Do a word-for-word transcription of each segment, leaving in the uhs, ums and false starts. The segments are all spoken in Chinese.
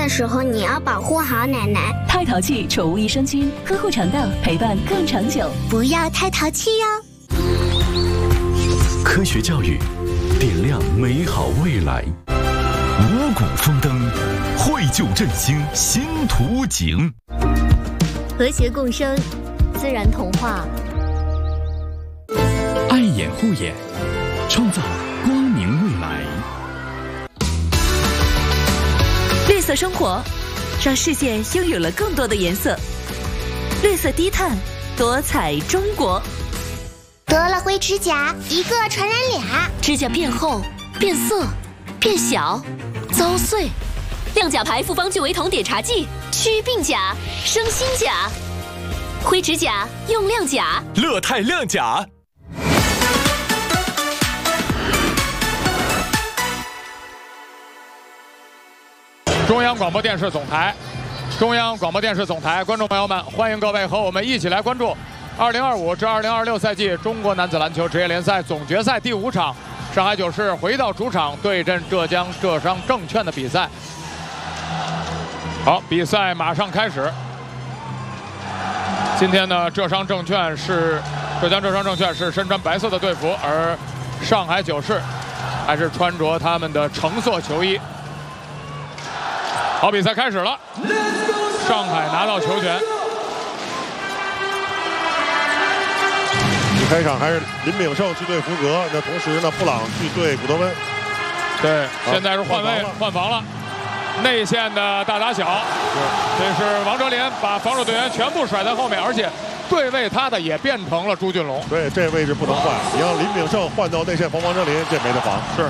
的时候，你要保护好奶奶。 太淘气宠物益生菌，呵护肠道，陪伴更长久。 不要太淘气哟。 科学教育，点亮美好未来。五谷丰登，绘就振兴新图景。 和谐共生，自然童话。 爱眼护眼，创造光明未来。 绿色生活，让世界拥有了更多的颜色。绿色低碳，多彩中国。 得了灰指甲，一个传染俩。 指甲变厚、变色、变小、遭碎。亮甲牌复方聚维酮碘茶剂，祛病甲，生新甲。灰指甲用亮甲， 乐泰亮甲。 中央广播电视总台，中央广播电视总台，观众朋友们，欢迎各位和我们一起来关注二零二五至二零二六赛季中国男子篮球职业联赛总决赛第五场，上海九世回到主场对阵浙江浙商证券的比赛。好，比赛马上开始。今天呢，浙商证券是浙江浙商证券是身穿白色的队服，而上海九世还是穿着他们的橙色球衣。好，比赛开始了，上海拿到球权。 一开场还是林炳胜去对福格，那同时呢，布朗去对古德温。 对，现在是换位换防了，内线的大打小，这是王哲林把防守队员全部甩在后面，而且对位他的也变成了朱俊龙。 对，这位置不能换，你让林炳胜换到内线防王哲林，这没得防。 是。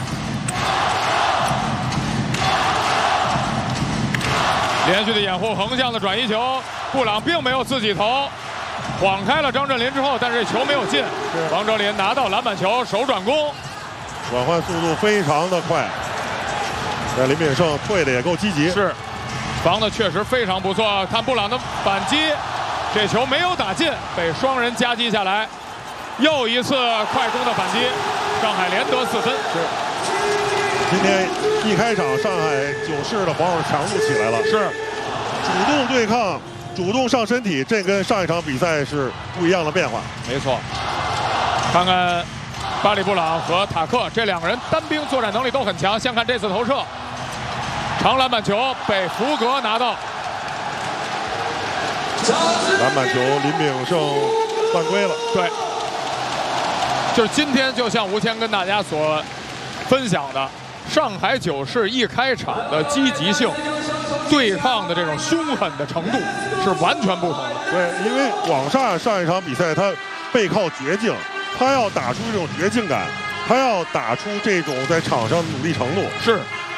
连续的掩护，横向的转移球，布朗并没有自己投，晃开了张镇麟之后，但是球没有进。王哲林拿到篮板球，手转攻， 转换速度非常的快。那林炳胜退的也够积极， 是，防的确实非常不错。看布朗的反击，这球没有打进，被双人夹击下来。又一次快攻的反击，上海连得四分。 是。今天一开场，上海九世的防守强度起来了， 是主动对抗，主动上身体，这跟上一场比赛是不一样的变化。 没错，看看巴里布朗和塔克这两个人单兵作战能力都很强。先看这次投射，长篮板球被福格拿到， 篮板球林炳胜犯规了。 对，就是今天就像吴谦跟大家所分享的。上海九世一开场的积极性、对抗的这种凶狠的程度是完全不同的。 对，因为广厦上一场比赛他背靠绝境，他要打出这种绝境感，他要打出这种在场上的努力程度。 是。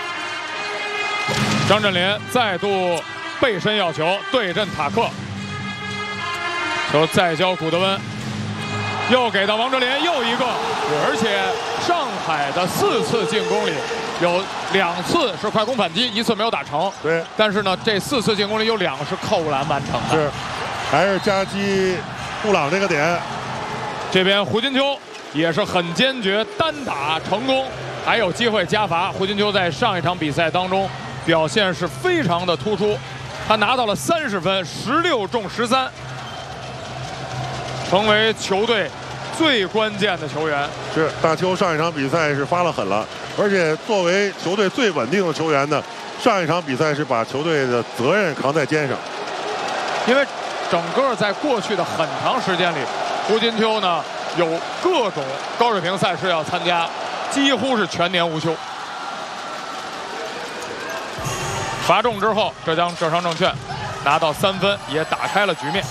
张镇麟再度背身要球对阵塔克，球再交古德温，又给到王哲林，又一个，而且上海的四次进攻里有两次是快攻反击，一次没有打成。 对， 但是呢，这四次进攻里有两个是扣篮完成的。 是，还是夹击布朗这个点。 这边胡金秋也是很坚决，单打成功，还有机会加罚。胡金秋在上一场比赛当中表现是非常的突出，他拿到了三十分，十六中十三。成为球队最关键的球员。 是，大邱上一场比赛是发了狠了，而且作为球队最稳定的球员呢，上一场比赛是把球队的责任扛在肩上。 因为整个在过去的很长时间里，胡金秋呢有各种高水平赛事要参加，几乎是全年无休。罚中之后，浙江浙商证券拿到三分，也打开了局面。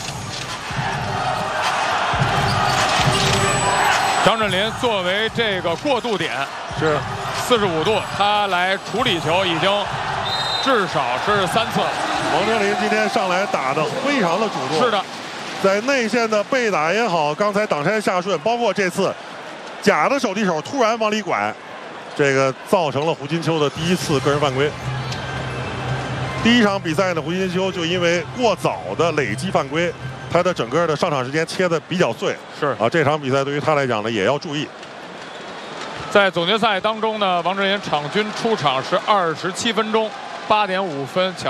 张镇麟作为这个过渡点是四十五度，他来处理球已经至少是三次。 王哲林今天上来打得非常的主动， 是的， 在内线的背打也好，刚才挡拆下顺，包括这次假的手递手突然往里拐，这个造成了胡金秋的第一次个人犯规。第一场比赛呢，胡金秋就因为过早的累积犯规，他的整个的上场时间切的比较碎。 是啊，这场比赛对于他来讲呢，也要注意。 在总决赛当中呢，王哲林场均出场是二十七分钟，八点五分抢。